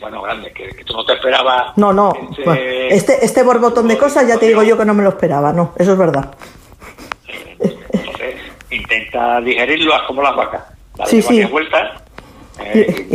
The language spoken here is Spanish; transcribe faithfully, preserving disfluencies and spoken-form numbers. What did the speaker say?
bueno, grande, que, que tú no te esperabas. No, no. Este, Bueno, este, este borbotón de cosas ya te digo yo que no me lo esperaba, no, eso es verdad. Entonces, intenta digerirlo, haz como las vacas. Dale Sí, sí. varias vueltas. Eh,